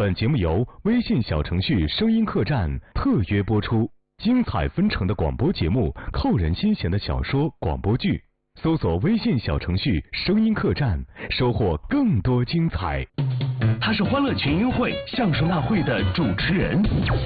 本节目由微信小程序声音客栈特约播出，精彩纷呈的广播节目，扣人心弦的小说广播剧，搜索微信小程序声音客栈，收获更多精彩。 他是欢乐群英会相声大会的主持人。